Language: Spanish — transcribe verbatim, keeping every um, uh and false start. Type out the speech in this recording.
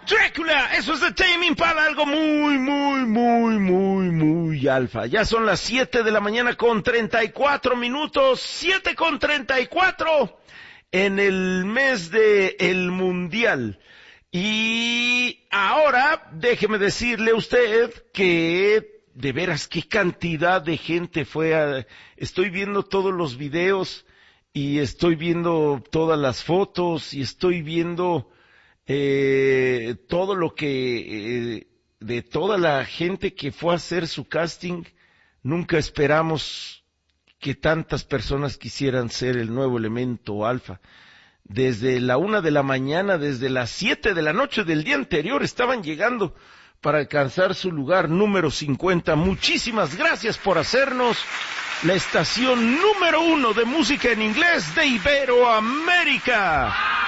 Drácula, eso es de Tame Impala, algo muy, muy, muy, muy, muy alfa. Ya son las siete de la mañana con treinta y cuatro minutos, siete con treinta y cuatro en el mes de el Mundial. Y ahora, déjeme decirle a usted que de veras qué cantidad de gente fue a... Estoy viendo todos los videos y estoy viendo todas las fotos y estoy viendo... Eh, todo lo que, eh, de toda la gente que fue a hacer su casting, nunca esperamos que tantas personas quisieran ser el nuevo elemento alfa. Desde la una de la mañana, desde las siete de la noche del día anterior, estaban llegando para alcanzar su lugar número cincuenta. Muchísimas gracias por hacernos la estación número uno de música en inglés de Iberoamérica.